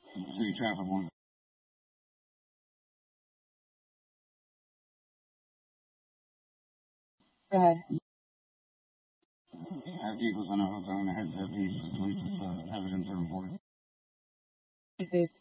City traffic one. Go ahead. Have vehicles on a heads up, police have it in 3 and 4.